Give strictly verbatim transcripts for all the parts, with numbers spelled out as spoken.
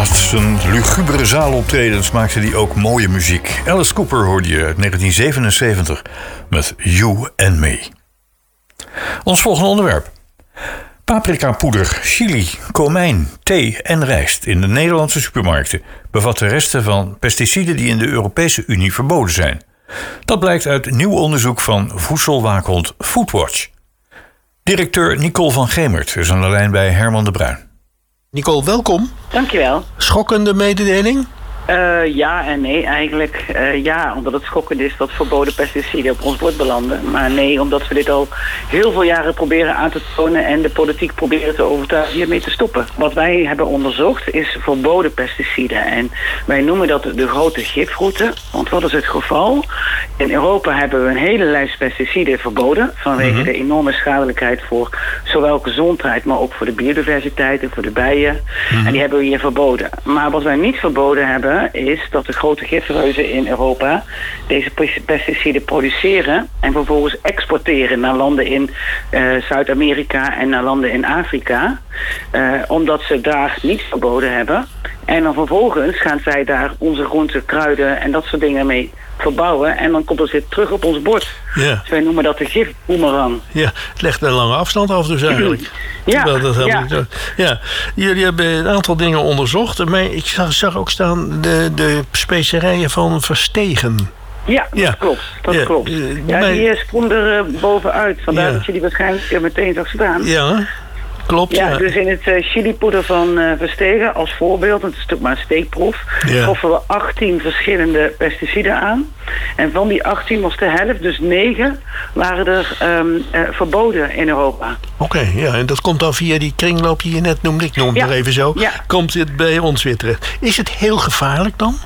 Naast zijn lugubere zaaloptredens maakte hij ook mooie muziek. Alice Cooper hoorde je uit negentien zevenenzeventig met You and Me. Ons volgende onderwerp. Paprikapoeder, chili, komijn, thee en rijst in de Nederlandse supermarkten bevatten resten van pesticiden die in de Europese Unie verboden zijn. Dat blijkt uit nieuw onderzoek van voedselwaakhond Foodwatch. Directeur Nicole van Gemert is aan de lijn bij Herman de Bruin. Nicole, welkom. Dankjewel. Schokkende mededeling? Uh, ja en nee eigenlijk. Uh, ja, omdat het schokkend is dat verboden pesticiden op ons bord belanden. Maar nee, omdat we dit al heel veel jaren proberen aan te tonen en de politiek proberen te overtuigen hiermee te stoppen. Wat wij hebben onderzocht is verboden pesticiden. En wij noemen dat de grote gifroute. Want wat is het geval? In Europa hebben we een hele lijst pesticiden verboden. Vanwege mm-hmm. de enorme schadelijkheid voor zowel gezondheid, maar ook voor de biodiversiteit en voor de bijen. Mm-hmm. En die hebben we hier verboden. Maar wat wij niet verboden hebben is dat de grote gifreuzen in Europa deze pesticiden produceren en vervolgens exporteren naar landen in uh, Zuid-Amerika en naar landen in Afrika. Uh, omdat ze daar niet verboden hebben. En dan vervolgens gaan zij daar onze groenten, kruiden en dat soort dingen mee verbouwen. En dan komt het weer terug op ons bord. Ja. Dus wij noemen dat de gifboemerang. Ja, het legt een lange afstand af dus eigenlijk. Ja, dat, dat ja. Ik, ja. Jullie hebben een aantal dingen onderzocht. Maar ik zag, zag ook staan de, de specerijen van Verstegen. Ja, dat ja. klopt. Dat ja. klopt. Ja, maar, die sprong er uh, bovenuit. Vandaar ja. dat je die waarschijnlijk meteen zag staan. Ja. Klopt, ja, ja, dus in het uh, chilipoeder van uh, Verstegen als voorbeeld, het is natuurlijk maar een steekproef, ja. troffen we achttien verschillende pesticiden aan. En van die achttien was de helft, dus negen, waren er um, uh, verboden in Europa. Oké, okay, ja, en dat komt dan via die kringloop die je net noemde, ik noem het ja. maar even zo, ja. komt het bij ons weer terecht. Is het heel gevaarlijk dan?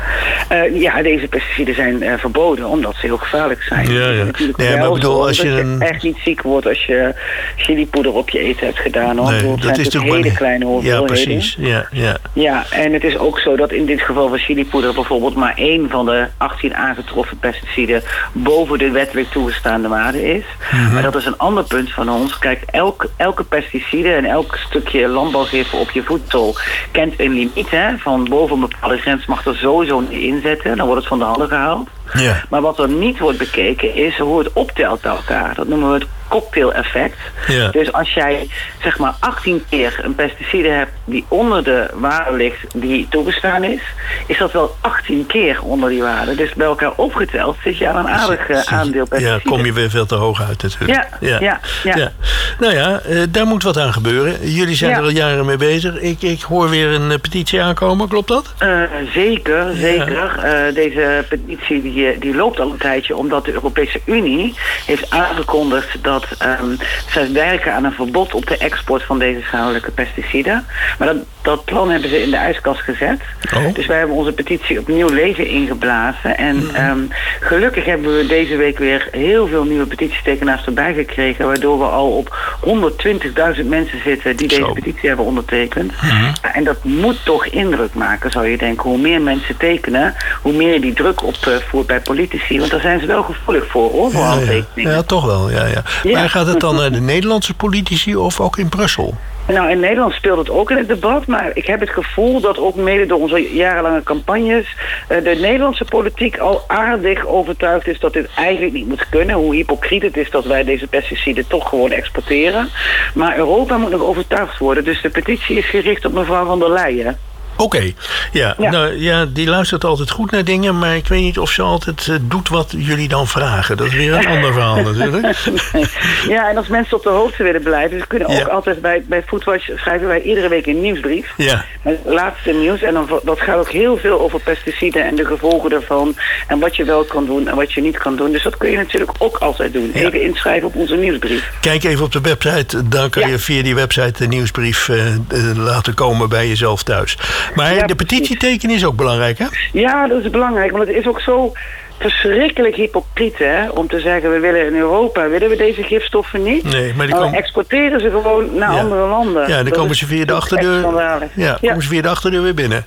Uh, ja, deze pesticiden zijn uh, verboden omdat ze heel gevaarlijk zijn. Ja, ja. Natuurlijk nee, maar bedoel, als je, dat een... je echt niet ziek wordt als je chilipoeder op je eten hebt gedaan. Hoor. Nee, dat zijn is toch hele maar... kleine hoeveelheden. Ja, precies. Ja, ja. ja, en het is ook zo dat in dit geval van chilipoeder bijvoorbeeld maar één van de achttien aangetroffen pesticiden boven de wettelijk toegestaande waarde is. Mm-hmm. Maar dat is een ander punt van ons. Kijk, elk, elke pesticide en elk stukje landbouwgif op je voedsel kent een limiet. Hè, van boven een bepaalde grens mag er sowieso niet inzetten. Dan wordt het van de handen gehaald. Ja. Maar wat er niet wordt bekeken is hoe het optelt bij elkaar. Dat noemen we het cocktail-effect. Ja. Dus als jij zeg maar achttien keer een pesticide hebt die onder de waarde ligt die toegestaan is, is dat wel achttien keer onder die waarde. Dus bij elkaar opgeteld zit je aan een aardig uh, aandeel pesticiden. Ja, kom je weer veel te hoog uit natuurlijk. Ja, ja, ja. ja. ja. Nou ja, uh, daar moet wat aan gebeuren. Jullie zijn ja. er al jaren mee bezig. Ik, ik hoor weer een uh, petitie aankomen, klopt dat? Uh, zeker, zeker. Ja. Uh, deze petitie die, die loopt al een tijdje omdat de Europese Unie heeft aangekondigd dat Um, zij werken aan een verbod op de export van deze schadelijke pesticiden. Maar dat, dat plan hebben ze in de ijskast gezet. Oh. Dus wij hebben onze petitie opnieuw leven ingeblazen. En mm-hmm. um, gelukkig hebben we deze week weer heel veel nieuwe petitietekenaars erbij gekregen. Waardoor we al op honderdtwintigduizend mensen zitten die deze Zo. petitie hebben ondertekend. Mm-hmm. En dat moet toch indruk maken, zou je denken. Hoe meer mensen tekenen, hoe meer je die druk opvoert bij politici. Want daar zijn ze wel gevoelig voor, hoor, voor ja, handtekeningen. Ja. ja, toch wel, ja, ja. Ja. Maar gaat het dan naar de Nederlandse politici of ook in Brussel? Nou, in Nederland speelt het ook in het debat, maar ik heb het gevoel dat ook mede door onze jarenlange campagnes uh, de Nederlandse politiek al aardig overtuigd is dat dit eigenlijk niet moet kunnen. Hoe hypocriet het is dat wij deze pesticiden toch gewoon exporteren. Maar Europa moet nog overtuigd worden, dus de petitie is gericht op mevrouw van der Leyen. Oké, okay. ja, ja. Nou, ja, die luistert altijd goed naar dingen, maar ik weet niet of ze altijd uh, doet wat jullie dan vragen. Dat is weer een ander verhaal natuurlijk. Nee. Ja, en als mensen op de hoogte willen blijven, ze kunnen ook ja. altijd bij, bij Foodwatch schrijven wij iedere week een nieuwsbrief. Ja. Het laatste nieuws, en dan, dat gaat ook heel veel over pesticiden en de gevolgen daarvan en wat je wel kan doen en wat je niet kan doen. Dus dat kun je natuurlijk ook altijd doen. Ja. Even inschrijven op onze nieuwsbrief. Kijk even op de website, dan kan ja. je via die website de nieuwsbrief uh, uh, laten komen bij jezelf thuis. Maar ja, de petitieteken is ook belangrijk, hè? Ja, dat is belangrijk, want het is ook zo verschrikkelijk hypocriet, hè, om te zeggen, we willen in Europa, willen we deze gifstoffen niet? Nee, maar die komen... kom... exporteren ze gewoon naar ja. andere landen. Ja, dan dat komen ze via de achterdeur. Ja, ja, komen ze via de achterdeur weer binnen.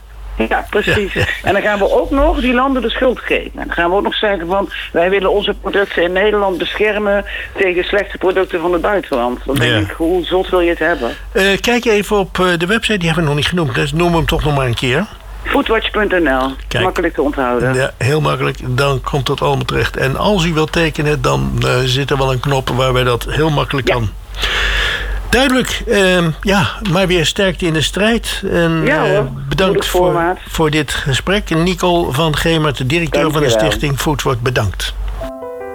Ja, precies. Ja. En dan gaan we ook nog die landen de schuld geven. En dan gaan we ook nog zeggen van, wij willen onze producten in Nederland beschermen tegen slechte producten van het buitenland. Dan denk ja. ik, hoe zot wil je het hebben? Uh, kijk even op uh, de website, die hebben we nog niet genoemd, dus noem hem toch nog maar een keer. Foodwatch punt n l. Makkelijk te onthouden. Ja, heel makkelijk. Dan komt dat allemaal terecht. En als u wilt tekenen, dan uh, zit er wel een knop waarbij dat heel makkelijk ja. kan. Duidelijk. Uh, ja, maar weer sterkte in de strijd. En ja, hoor. Uh, bedankt voor, voor dit gesprek. Nicole van Gemert, de directeur van de stichting Foodwatch, bedankt.